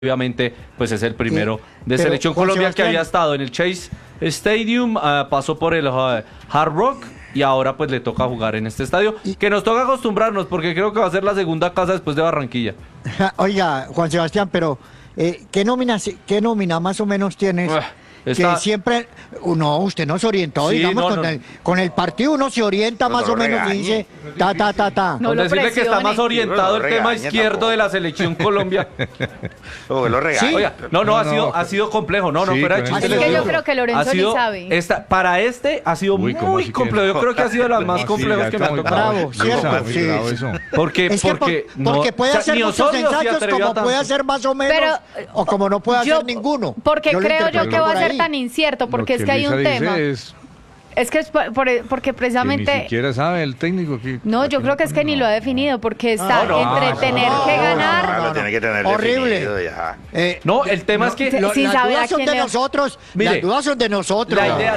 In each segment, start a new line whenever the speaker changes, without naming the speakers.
obviamente pues es el primero de Selección Colombia que había estado en el Chase Stadium, pasó por el Hard Rock y ahora pues le toca jugar en este estadio, que nos toca acostumbrarnos porque creo que va a ser la segunda casa después de Barranquilla.
Oiga, Juan Sebastián, pero ¿qué nómina más o menos tienes? Que siempre, no, usted nos orientó, sí, digamos, con el partido uno se orienta más o menos y dice,
No decirle que está más orientado el tema izquierdo de la Selección Colombia.
Lo regañe.
Sí. Oiga, ha sido complejo, pero
es que yo creo que Lorenzo ni sabe.
Para ha sido muy complejo, yo creo que ha sido de las más complejas que me ha tocado.
Bravo, cierto, sí.
Porque
puede hacer muchos ensayos como puede hacer más o menos, o como no puede hacer ninguno.
Porque creo yo que va a ser tan incierto, porque es que hay un tema. Es que es porque precisamente...
Que ni siquiera sabe el técnico.
No, yo creo que es que ni lo ha definido, porque está entre tener que ganar...
Tiene que tener
horrible.
No, el tema es que...
Las dudas son de nosotros. Las dudas son de nosotros.
La idea,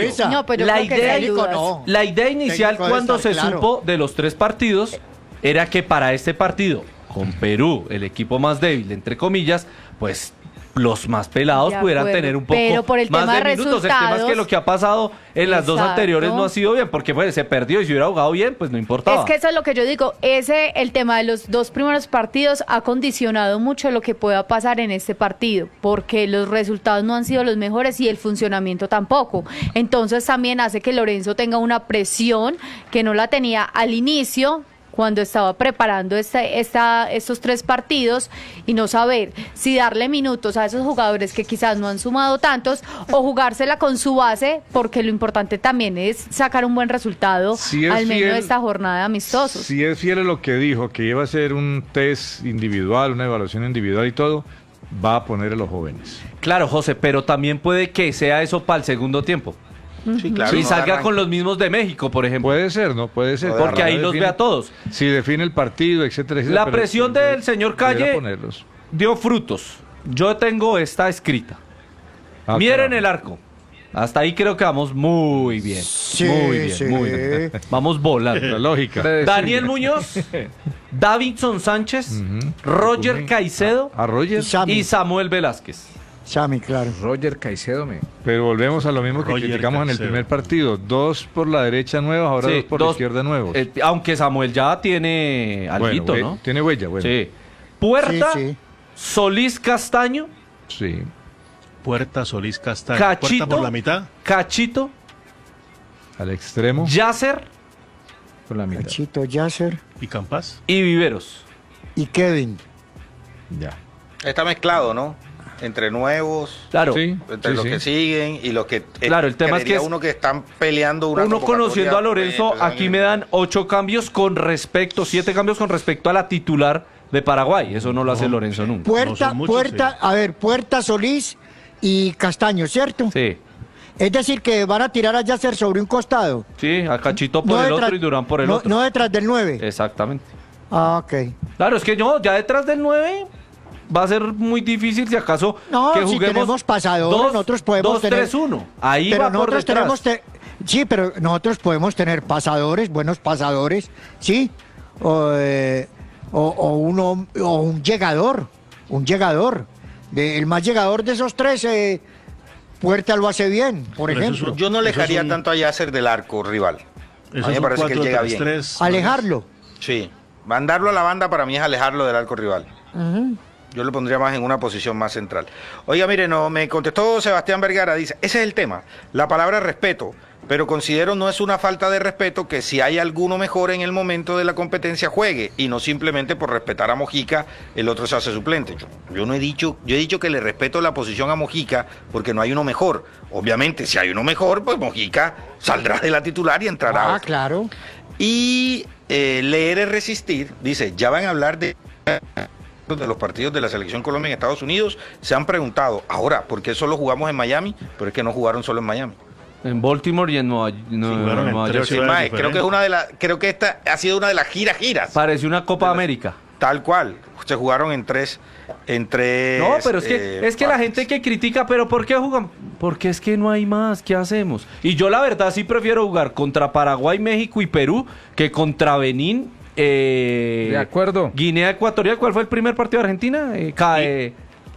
la idea inicial cuando se supo de los 3 partidos era que para este partido, con Perú, el equipo más débil, entre comillas, pues... los más pelados pudieran tener un poco más de minutos. El tema es que lo que ha pasado en las 2 anteriores no ha sido bien, porque se perdió y si hubiera jugado bien, pues no importaba.
Es que eso es lo que yo digo, el tema de los 2 primeros partidos ha condicionado mucho lo que pueda pasar en este partido, porque los resultados no han sido los mejores y el funcionamiento tampoco. Entonces también hace que Lorenzo tenga una presión que no la tenía al inicio, cuando estaba preparando estos 3 partidos, y no saber si darle minutos a esos jugadores que quizás no han sumado tantos o jugársela con su base, porque lo importante también es sacar un buen resultado al menos de esta jornada de amistosos.
Si es fiel a lo que dijo, que iba a ser un test individual, una evaluación individual y todo, va a poner a los jóvenes.
Claro, José, pero también puede que sea eso para el segundo tiempo.
Sí, claro,
y salga con los mismos de México, por ejemplo.
Puede ser, ¿no? Puede ser.
Porque ahí los ve a todos.
Si define el partido, etcétera, etcétera.
La presión del señor Calle dio frutos. Yo tengo esta escrita. Miren el arco. Hasta ahí creo que vamos muy bien.
Sí,
muy bien. Vamos volando.
La lógica.
Daniel Muñoz, Davinson Sánchez, Roger Caicedo y Samuel Velázquez.
Sammy, claro.
Roger Caicedo
Pero volvemos a lo mismo que criticamos en el primer partido. 2 por la derecha nuevos, ahora 2 por la izquierda nuevos.
Aunque Samuel ya tiene alguito, ¿no?
Tiene huella,
Sí. Puerta, Solís Castaño.
Sí.
Puerta, Solís Castaño.
Cachito.
Puerta por la mitad.
Cachito.
Al extremo.
Yasser.
Por la mitad.
Cachito, Yasser.
Y Campas.
Y Viveros.
Y Kevin.
Ya.
Está mezclado, ¿no? Entre nuevos,
claro,
entre los que siguen y los que
el tema es que
uno que están peleando
uno conociendo a Lorenzo, aquí me dan 8 cambios con respecto, 7 cambios con respecto a la titular de Paraguay. Eso no lo hace Lorenzo nunca.
Puerta, Solís y Castaño, ¿cierto?
Sí.
Es decir, que van a tirar a Yasser sobre un costado.
Sí, a Cachito por el otro y Durán por el otro.
No detrás del 9.
Exactamente.
Ah, ok.
Claro, es que ya detrás del 9 va a ser muy difícil si acaso que juguemos.
Si tenemos pasadores, nosotros podemos tener
2-3-1. Ahí va por detrás.
Sí, pero nosotros podemos tener pasadores, buenos pasadores, ¿sí? O un llegador. El más llegador de esos 3, Puerta lo hace bien, por ejemplo.
Yo no alejaría tanto a Yasser del arco rival. A mí me parece que él llega bien.
Alejarlo.
Sí. Mandarlo a la banda para mí es alejarlo del arco rival. Yo lo pondría más en una posición más central. Oiga, mire, me contestó Sebastián Vergara, dice, ese es el tema, la palabra respeto, pero considero no es una falta de respeto que si hay alguno mejor en el momento de la competencia juegue, y no simplemente por respetar a Mojica, el otro se hace suplente. Yo he dicho que le respeto la posición a Mojica porque no hay uno mejor. Obviamente, si hay uno mejor, pues Mojica saldrá de la titular y entrará.
Ah, claro.
Y leer es resistir, dice, ya van a hablar de los partidos de la Selección Colombia en Estados Unidos, se han preguntado, ahora, ¿por qué solo jugamos en Miami? Pero es que no jugaron solo en Miami.
En Baltimore y en Nueva York.
Creo que esta ha sido una de las giras.
Parece una Copa América.
Tal cual. Se jugaron en tres.
No, pero es que la gente que critica, pero ¿por qué jugan? Porque es que no hay más, ¿qué hacemos? Y yo la verdad sí prefiero jugar contra Paraguay, México y Perú que contra Benín.
De acuerdo.
Guinea Ecuatorial, ¿cuál fue el primer partido de Argentina?